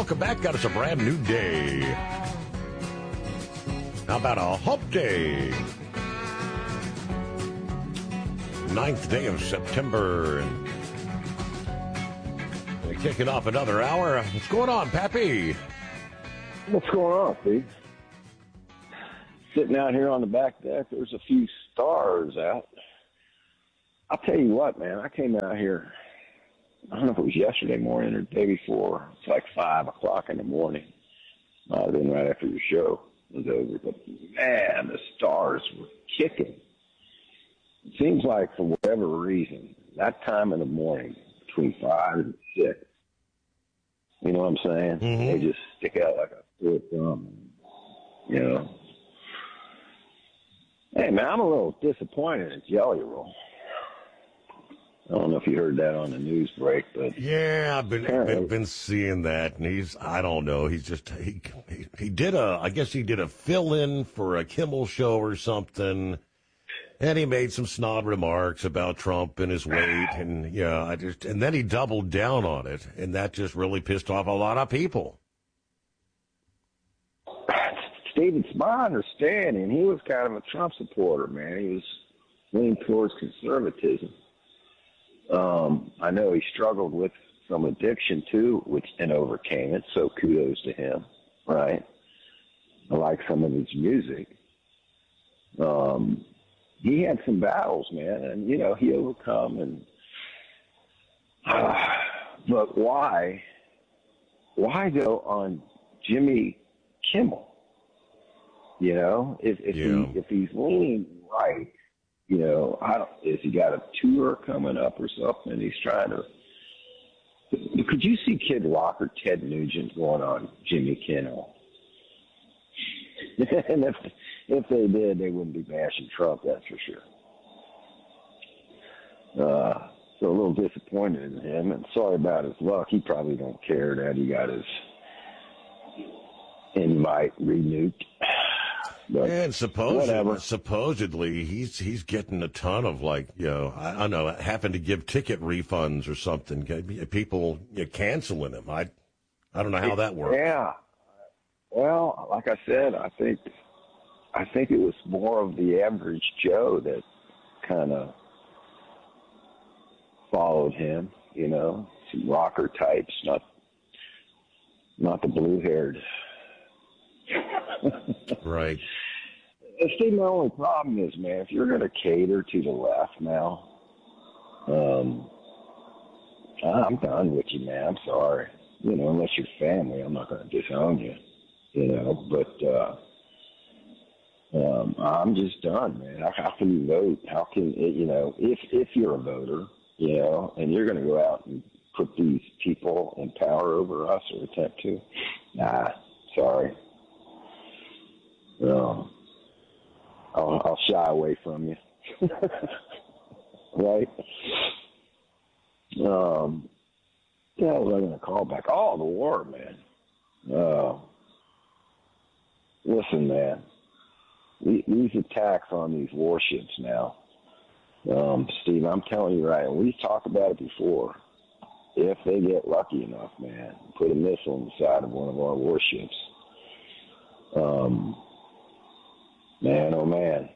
welcome back. Got us a brand new day. How about a hump day? 9th day of September. And we're kicking off another hour. What's going on, Pappy? What's going on, Steve? Sitting out here on the back deck, there's a few stars out. I'll tell you what, man, I came out here, I don't know if it was yesterday morning or the day before. It's like 5 o'clock in the morning. Might have been right after your show was over. But, man, the stars were kicking. It seems like, for whatever reason, that time in the morning, between 5 and 6, you know what I'm saying? Mm-hmm. They just stick out like a sore thumb, you know? Hey, man, I'm a little disappointed in Jelly Roll. I don't know if you heard that on the news break, but yeah, I've been seeing that, and I don't know, he did I guess he did a fill-in for a Kimmel show or something, and he made some snide remarks about Trump and his weight, and and then he doubled down on it, and that just really pissed off a lot of people. It's my understanding he was kind of a Trump supporter, man. He was leaning towards conservatism. I know he struggled with some addiction too, and overcame it. So kudos to him, right? I like some of his music. He had some battles, man, and he overcome. And but why go on Jimmy Kimmel? If he's leaning right. Has he got a tour coming up or something? He's trying to. Could you see Kid Rock or Ted Nugent going on Jimmy Kimmel? And if they did, they wouldn't be bashing Trump, that's for sure. So a little disappointed in him, and sorry about his luck. He probably don't care that he got his invite renewed. But and supposedly he's getting a ton of I don't know, having to give ticket refunds or something. People canceling him. I don't know how that works. Yeah. Well, like I said, I think it was more of the average Joe that kind of followed him. Some rocker types, not the blue-haired. Right. See, my only problem is, man, if you're going to cater to the left now, I'm done with you, man. I'm sorry. Unless you're family, I'm not going to disown you. But I'm just done, man. How can you vote? How can if you're a voter, and you're going to go out and put these people in power over us or attempt to? Nah, sorry. I'll shy away from you. Right? Yeah, what was I going to call back? Oh, the war, man. Listen, man. These attacks on these warships now, Steve, I'm telling you right, and we've talked about it before. If they get lucky enough, man, put a missile on the side of one of our warships, man, oh man,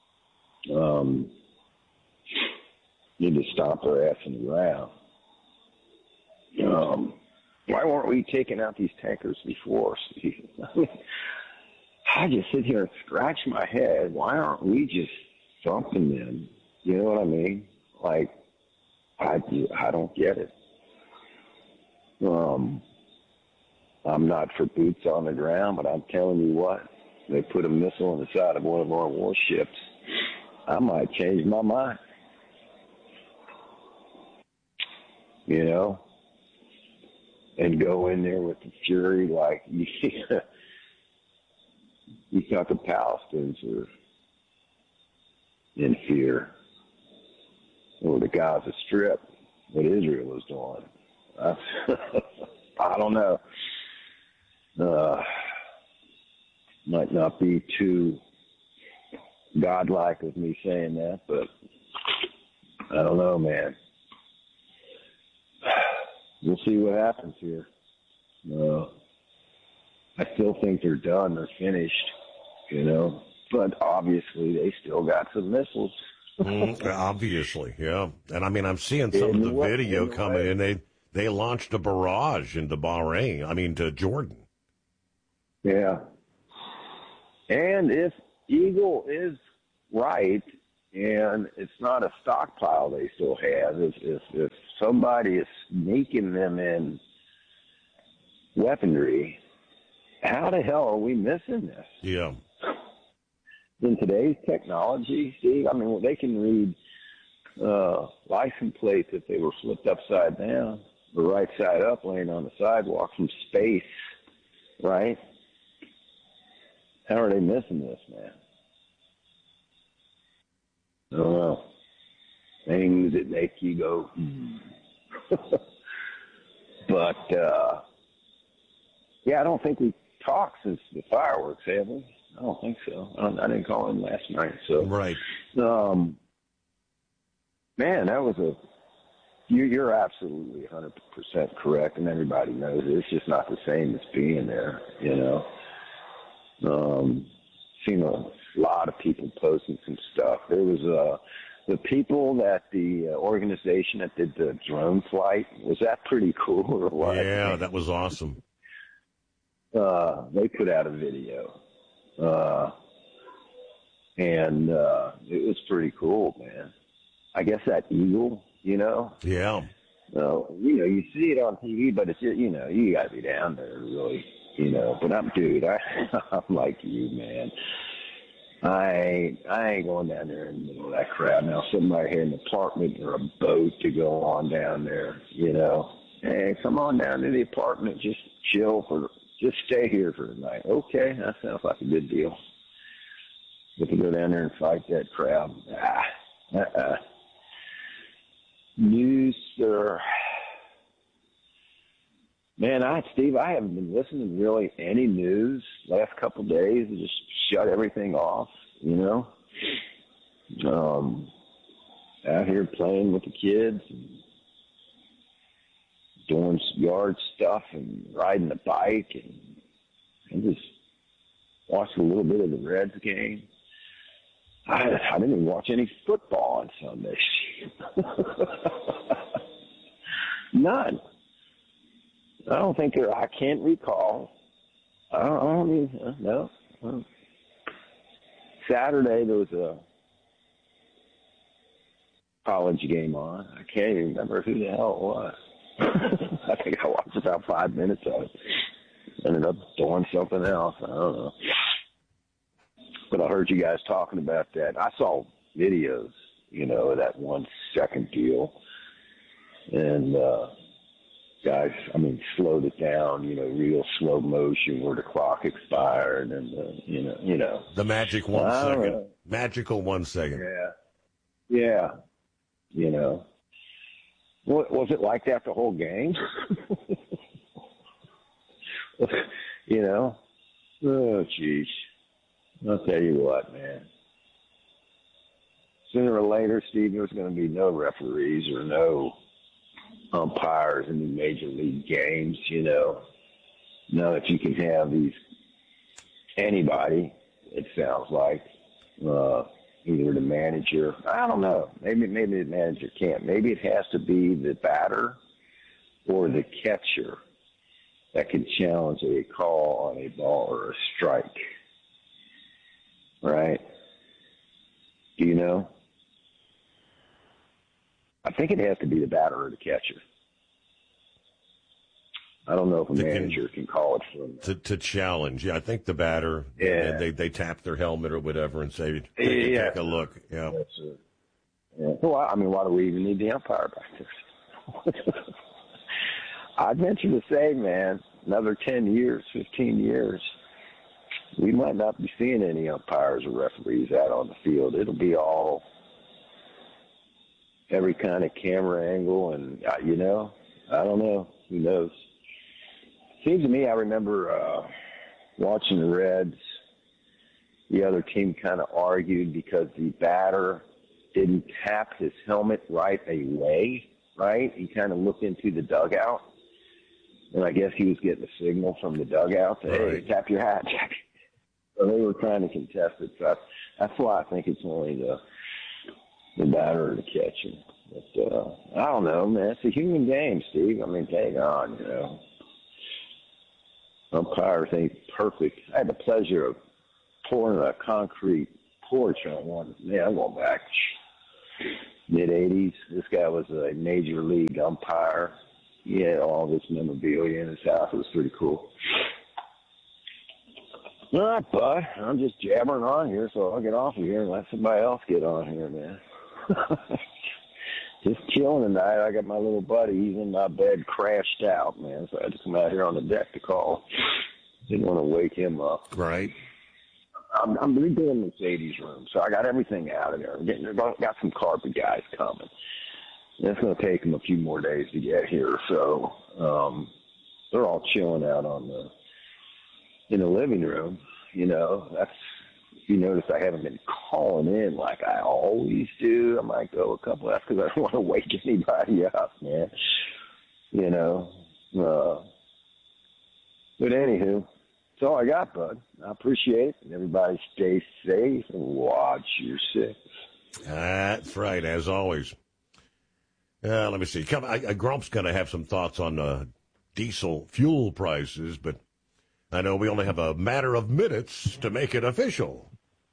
need to stomp their ass in the ground. Why weren't we taking out these tankers before, Steve? I just sit here and scratch my head. Why aren't we just thumping them? You know what I mean? I don't get it. I'm not for boots on the ground, but I'm telling you what, they put a missile on the side of one of our warships, I might change my mind. And go in there with the fury like you thought the Palestinians were in fear. Or the Gaza Strip, what Israel is doing. I don't know. Might not be too godlike of me saying that, but I don't know, man. We'll see what happens here. I still think they're done. They're finished, you know. But obviously, they still got some missiles. Obviously, yeah. And I mean, I'm seeing some of the video coming in. They launched a barrage into Bahrain. I mean, to Jordan. Yeah. And if Eagle is right, and it's not a stockpile they still have, if somebody is sneaking them in weaponry, how the hell are we missing this? Yeah. In today's technology, Steve, I mean, they can read license plates if they were flipped upside down, the right side up, laying on the sidewalk from space, right? How are they missing this, man? I don't know. Things that make you go, But, yeah, I don't think we've talked since the fireworks, have we? I don't think so. I didn't call him last night. So, right. Man, that was you're absolutely 100% correct, and everybody knows it. It's just not the same as being there, you know. Seen a lot of people posting some stuff. There was the people that the organization that did the drone flight. Was that pretty cool or what? Yeah, that was awesome. They put out a video, and it was pretty cool, man. I guess that eagle, you know. Yeah. You know, you see it on TV, but it's, you know, you got to be down there, really, you know. But I'm like you, man. I ain't going down there in the middle of that crowd. Now, somebody had an apartment or a boat to go on down there, you know. Hey, come on down to the apartment, just just stay here for the night. Okay, that sounds like a good deal. But to go down there and fight that crowd, News, sir. Man, Steve, I haven't been listening to really any news last couple of days. I just shut everything off, you know. Out here playing with the kids, and doing yard stuff and riding the bike, and just watched a little bit of the Reds game. I didn't even watch any football on Sunday. None. I don't think I can't recall. No. Saturday there was a college game on. I can't even remember who the hell it was. I think I watched about 5 minutes of it. Ended up doing something else. I don't know. But I heard you guys talking about that. I saw videos, you know, of that 1 second deal. And guys, I mean, slowed it down, you know, real slow motion where the clock expired and, you know. The magic 1 second. Magical 1 second. Yeah. Yeah. You know. Was it like that the whole game? You know? Oh, jeez. I'll tell you what, man. Sooner or later, Steve, there's going to be no referees or no umpires in the major league games, you know. Now that you can have anybody, it sounds like, either the manager, I don't know, maybe the manager can't. Maybe it has to be the batter or the catcher that can challenge a call on a ball or a strike. Right? Do you know? I think it has to be the batter or the catcher. I don't know if a manager can call it from to challenge. Yeah, I think the batter. Yeah, they tap their helmet or whatever and say, take a look. Yeah. Yeah. Well, I mean, why do we even need the umpire back there? I'd venture to say, man, another 10 years, 15 years, we might not be seeing any umpires or referees out on the field. It'll be all every kind of camera angle, and you know, I don't know. Who knows? Seems to me, I remember watching the Reds. The other team kind of argued because the batter didn't tap his helmet right away. Right? He kind of looked into the dugout. And I guess he was getting a signal from the dugout to, hey, tap your hat, Jack. So they were trying to contest it. So that's why I think it's only the batter to catch him. But I don't know, man. It's a human game, Steve. I mean, hang on, you know. Umpires ain't perfect. I had the pleasure of pouring a concrete porch on one. Man, I'm going back mid-'80s. This guy was a major league umpire. He had all this memorabilia in his house. It was pretty cool. All right, bud. I'm just jabbering on here, so I'll get off of here and let somebody else get on here, man. Just chilling tonight. I got my little buddy. He's in my bed, crashed out, man. So I had to come out here on the deck to call. Didn't want to wake him up. Right. I'm redoing Mercedes' room, so I got everything out of there. Got some carpet guys coming. And it's going to take them a few more days to get here, so they're all chilling out in the living room. You know, that's. If you notice, I haven't been calling in like I always do. I might go a couple. That's because I don't want to wake anybody up, man. You know. But anywho, that's all I got, bud. I appreciate it. And everybody stay safe and watch your six. That's right, as always. Let me see. Grump's going to have some thoughts on diesel fuel prices, but I know we only have a matter of minutes to make it official.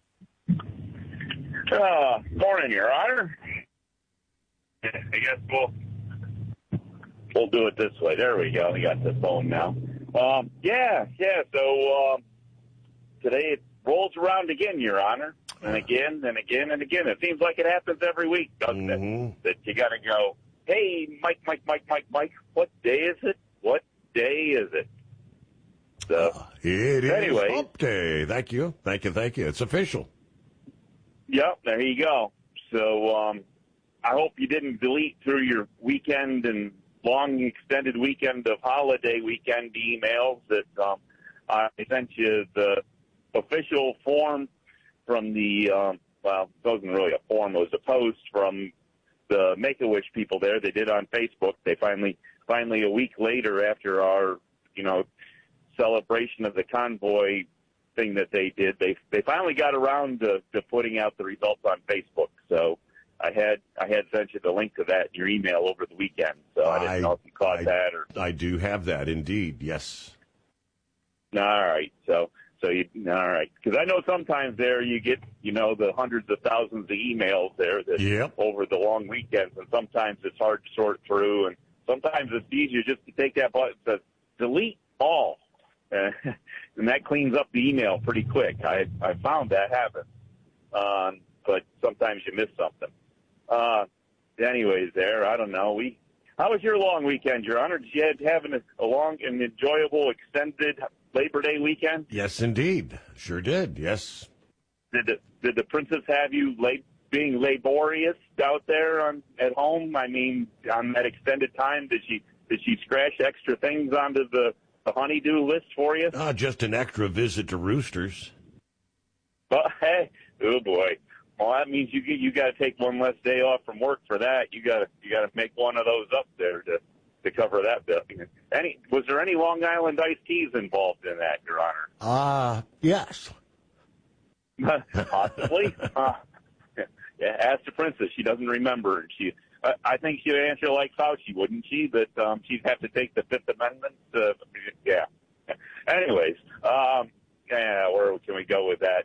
Morning, Your Honor. I guess we'll do it this way. There we go. We got the phone now. So today it rolls around again, Your Honor, and again and again and again. It seems like it happens every week, doesn't it? That you got to go, hey, Mike, what day is it? What day is it? So, it is Hump Day. Thank you. It's official. Yep, there you go. So I hope you didn't delete through your weekend and long extended weekend of holiday weekend emails that I sent you the official form from the, it wasn't really a form, it was a post from the Make-A-Wish people there. They did on Facebook. They finally a week later after our, celebration of the convoy thing that they did, they finally got around to putting out the results on Facebook. So I had sent you the link to that in your email over the weekend. So I didn't know if you caught that or. I do have that indeed. Yes. All right. So all right. Because I know sometimes there you get, the hundreds of thousands of emails there that over the long weekends, and sometimes it's hard to sort through, and sometimes it's easier just to take that button that says delete all. And that cleans up the email pretty quick. I found that happens. But sometimes you miss something. Anyways, I don't know. How was your long weekend, Your Honor? Did you have a long and enjoyable extended Labor Day weekend? Yes, indeed. Sure did. Yes. Did the princess have you being laborious out there at home? I mean, on that extended time, did she scratch extra things onto the honey-do list for you? Just an extra visit to Roosters. Hey, oh boy. Well, that means you got to take one less day off from work for that. You got to make one of those up there to cover that bill. Was there any Long Island iced teas involved in that, Your Honor? Yes. Possibly. Yeah, ask the princess. She doesn't remember. I think she'd answer like Fauci, wouldn't she? That she'd have to take the Fifth Amendment. Yeah. Anyways, where can we go with that?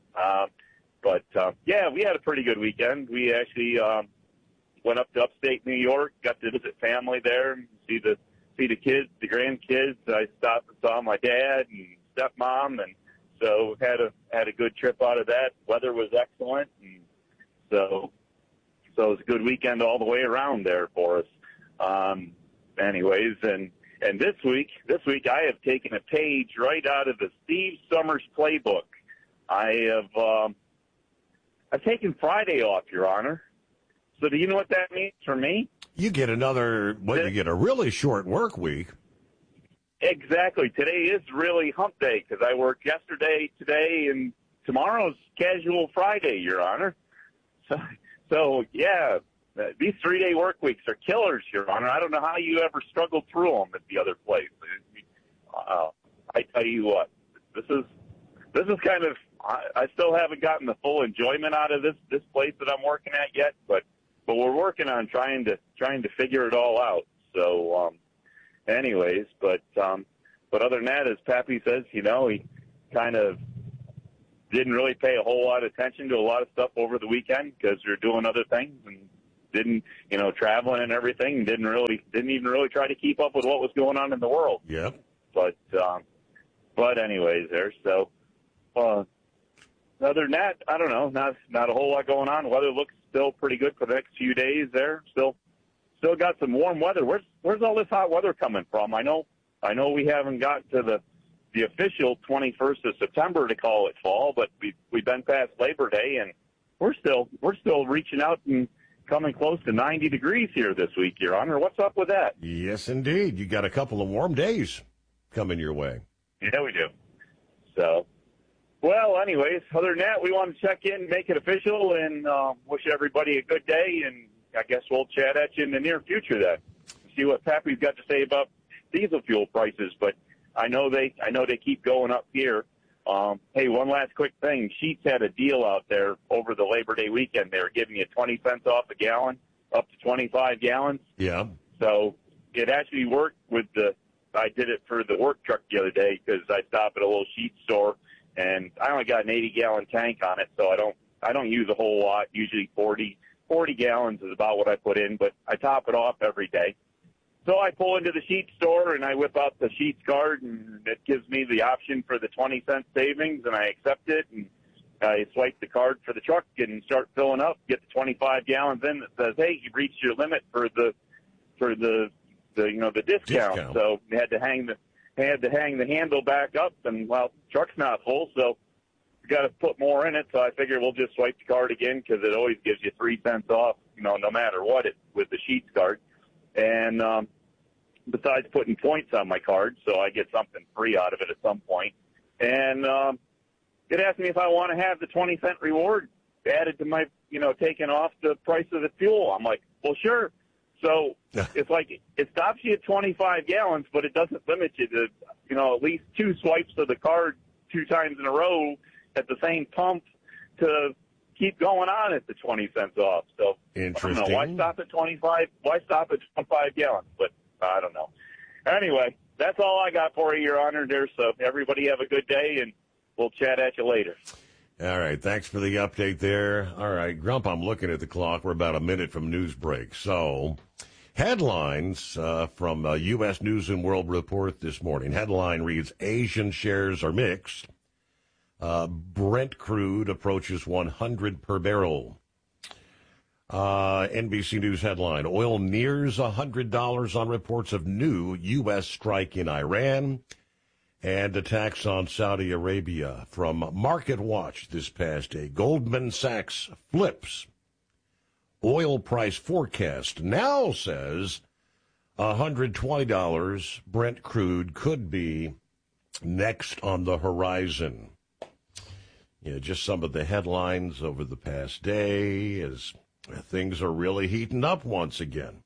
We had a pretty good weekend. We actually went up to upstate New York, got to visit family there, see the kids, the grandkids. I stopped and saw my dad and stepmom, and so had a good trip out of that. Weather was excellent, and so it was a good weekend all the way around there for us. Anyways, and this week I have taken a page right out of the Steve Summers playbook. I've taken Friday off, Your Honor. So do you know what that means for me? You get you get a really short work week. Exactly. Today is really hump day because I worked yesterday, today, and tomorrow's casual Friday, Your Honor. So yeah, these 3-day work weeks are killers, Your Honor. I don't know how you ever struggled through them at the other place. tell you what, this is kind of, I still haven't gotten the full enjoyment out of this place that I'm working at yet, but we're working on trying to figure it all out. So, anyways, but other than that, as Pappy says, he kind of didn't really pay a whole lot of attention to a lot of stuff over the weekend because we were doing other things and didn't, traveling and everything. Didn't even really try to keep up with what was going on in the world. Yeah. But anyways, there. So, other than that, I don't know. Not a whole lot going on. Weather looks still pretty good for the next few days. There, still got some warm weather. Where's all this hot weather coming from? I know we haven't got to the official 21st of September to call it fall, but we've been past Labor Day, and we're still reaching out and coming close to 90 degrees here this week, Your Honor. What's up with that? Yes, indeed. You got a couple of warm days coming your way. Yeah, we do. So, well, anyways, other than that, we want to check in, make it official, and wish everybody a good day, and I guess we'll chat at you in the near future then. See what Pappy's got to say about diesel fuel prices, but I know they keep going up here. Hey, one last quick thing. Sheetz had a deal out there over the Labor Day weekend. They were giving you 20 cents off a gallon, up to 25 gallons. Yeah. So it actually worked I did it for the work truck the other day because I stopped at a little Sheetz store, and I only got an 80-gallon tank on it, so I don't use a whole lot. Usually 40 gallons is about what I put in, but I top it off every day. So I pull into the Sheetz store, and I whip out the Sheetz card, and it gives me the option for the 20-cent savings, and I accept it, and I swipe the card for the truck and start filling up, get the 25 gallons in that says, hey, you've reached your limit for the discount. So they had to hang the handle back up, and, well, truck's not full, so we got to put more in it. So I figure we'll just swipe the card again because it always gives you 3 cents off, no matter what with the Sheetz card. And besides putting points on my card, so I get something free out of it at some point. And it asked me if I want to have the 20-cent reward added to my, taking off the price of the fuel. I'm like, well, sure. So it's like it stops you at 25 gallons, but it doesn't limit you to, at least 2 swipes of the card 2 times in a row at the same pump to keep going on at the 20 cents off. So interesting. I don't know, why stop at 25? Why stop at 25 gallons? But I don't know. Anyway, that's all I got for you, Your Honor. There. So everybody have a good day, and we'll chat at you later. All right. Thanks for the update there. All right, Grump, I'm looking at the clock. We're about a minute from news break. So headlines from U.S. News and World Report this morning. Headline reads, Asian shares are mixed. Brent crude approaches 100 per barrel. NBC News headline, oil nears $100 on reports of new U.S. strike in Iran and attacks on Saudi Arabia. From Market Watch this past day, Goldman Sachs flips oil price forecast, now says $120 Brent crude could be next on the horizon. Just some of the headlines over the past day as things are really heating up once again.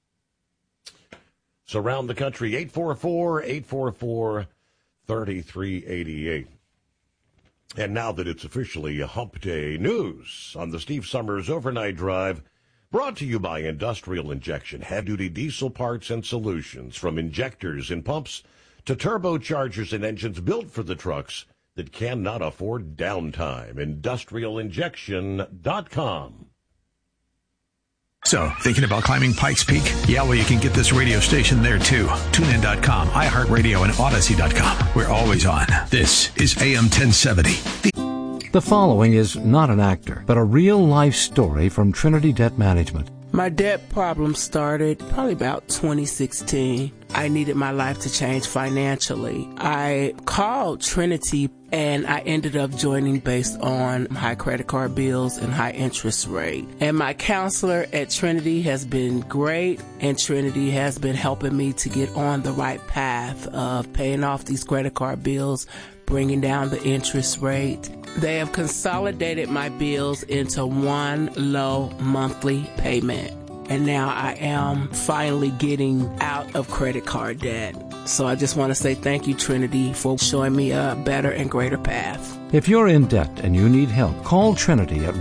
So around the country, 844-3388. And now that it's officially Hump Day news on the Steve Summers Overnight Drive, brought to you by Industrial Injection, heavy-duty diesel parts and solutions, from injectors and pumps to turbochargers and engines built for the trucks that cannot afford downtime. IndustrialInjection.com. So, thinking about climbing Pikes Peak? Yeah, well, you can get this radio station there, too. TuneIn.com, iHeartRadio, and Odyssey.com. We're always on. This is AM 1070. The following is not an actor, but a real-life story from Trinity Debt Management. My debt problem started probably about 2016. I needed my life to change financially. I called Trinity, and I ended up joining based on high credit card bills and high interest rate. And my counselor at Trinity has been great, and Trinity has been helping me to get on the right path of paying off these credit card bills, bringing down the interest rate. They have consolidated my bills into one low monthly payment. And now I am finally getting out of credit card debt. So I just want to say thank you, Trinity, for showing me a better and greater path. If you're in debt and you need help, call Trinity at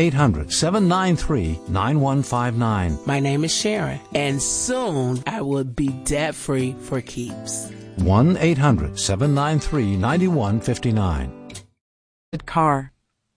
1-800-793-9159. My name is Sharon, and soon I will be debt-free for keeps. 1-800-793-9159. Car.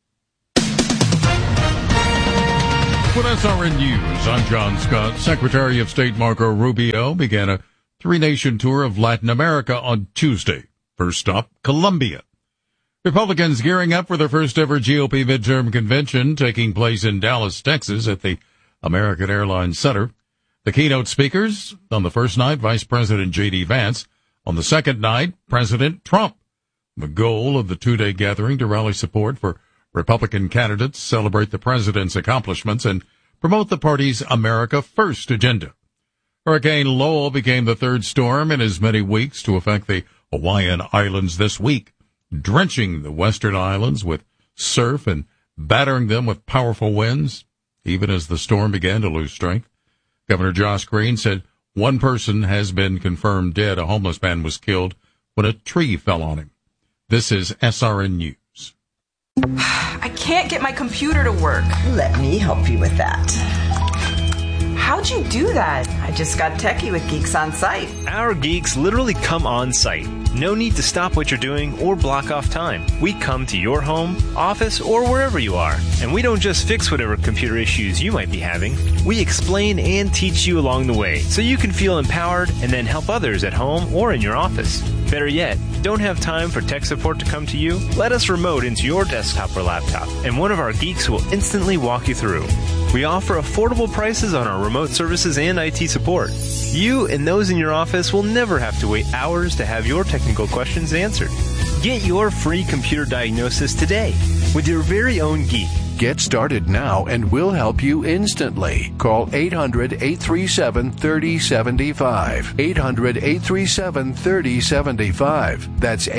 With SRN News, I'm John Scott. Secretary of State Marco Rubio began a three-nation tour of Latin America on Tuesday. First stop, Colombia. Republicans gearing up for their first-ever GOP midterm convention taking place in Dallas, Texas at the American Airlines Center. The keynote speakers, on the first night, Vice President J.D. Vance. On the second night, President Trump. The goal of the two-day gathering to rally support for Republican candidates, celebrate the president's accomplishments, and promote the party's America First agenda. Hurricane Lowell became the third storm in as many weeks to affect the Hawaiian Islands this week, drenching the western islands with surf and battering them with powerful winds, even as the storm began to lose strength. Governor Josh Green said one person has been confirmed dead. A homeless man was killed when a tree fell on him. This is SRN News. I can't get my computer to work. Let me help you with that. How'd you do that? I just got techie with Geeks on Site. Our geeks literally come on site. No need to stop what you're doing or block off time. We come to your home, office, or wherever you are. And we don't just fix whatever computer issues you might be having. We explain and teach you along the way so you can feel empowered and then help others at home or in your office. Better yet, don't have time for tech support to come to you? Let us remote into your desktop or laptop, and one of our geeks will instantly walk you through. We offer affordable prices on our remote services and IT support. You and those in your office will never have to wait hours to have your technical questions answered. Get your free computer diagnosis today with your very own geek. Get started now and we'll help you instantly. Call 800-837-3075. 800-837-3075. That's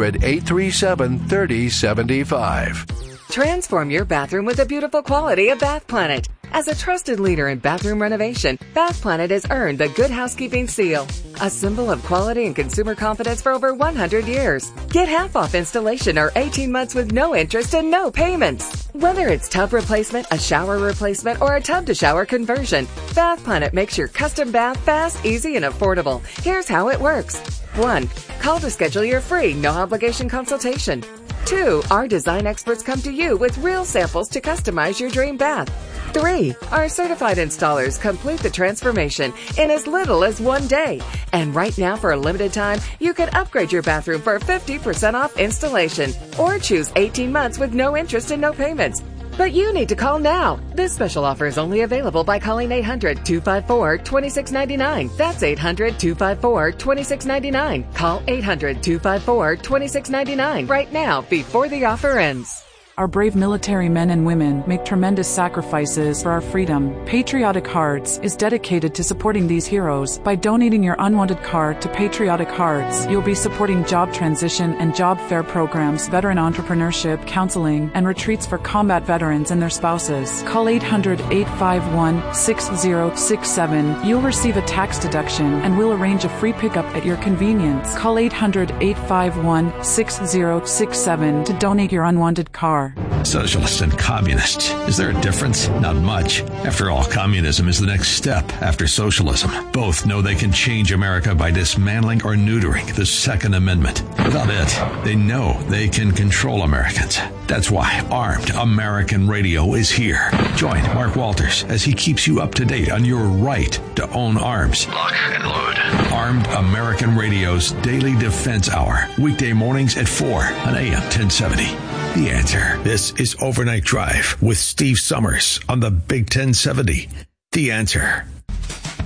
800-837-3075. Transform your bathroom with the beautiful quality of Bath Planet. As a trusted leader in bathroom renovation, Bath Planet has earned the Good Housekeeping Seal, a symbol of quality and consumer confidence for over 100 years. Get half off installation or 18 months with no interest and no payments. Whether it's tub replacement, a shower replacement, or a tub-to-shower conversion, Bath Planet makes your custom bath fast, easy, and affordable. Here's how it works. 1. Call to schedule your free, no-obligation consultation. 2. Our design experts come to you with real samples to customize your dream bath. 3. Our certified installers complete the transformation in as little as 1 day. And right now, for a limited time, you can upgrade your bathroom for 50% off installation or choose 18 months with no interest and no payments. But you need to call now. This special offer is only available by calling 800-254-2699. That's 800-254-2699. Call 800-254-2699 right now before the offer ends. Our brave military men and women make tremendous sacrifices for our freedom. Patriotic Hearts is dedicated to supporting these heroes. By donating your unwanted card to Patriotic Hearts, you'll be supporting job transition and job fair programs, veteran entrepreneurship, counseling, and retreats for combat veterans and their spouses. Call 800-851-6067. You'll receive a tax deduction and we'll arrange a free pickup at your convenience. Call 800-851-6067 to donate your unwanted card. Socialist and communist. Is there a difference? Not much. After all, communism is the next step after socialism. Both know they can change America by dismantling or neutering the Second Amendment. Without it, they know they can control Americans. That's why Armed American Radio is here. Join Mark Walters as he keeps you up to date on your right to own arms. Lock and load. Armed American Radio's Daily Defense Hour. Weekday mornings at 4 on AM 1070. The Answer. This is Overnight Drive with Steve Summers on the Big 1070. The Answer.